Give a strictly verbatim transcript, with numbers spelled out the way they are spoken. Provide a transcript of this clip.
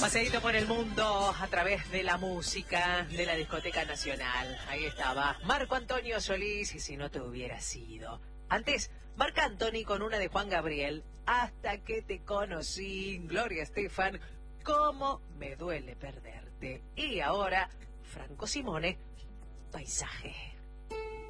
Paseíto por el mundo a través de la música de la Discoteca Nacional. Ahí estaba Marco Antonio Solís y Si no te hubiera sido. Antes, Marc Anthony con una de Juan Gabriel, Hasta que te conocí, Gloria Estefan, Cómo me duele perderte. Y ahora, Franco Simone, Paisaje.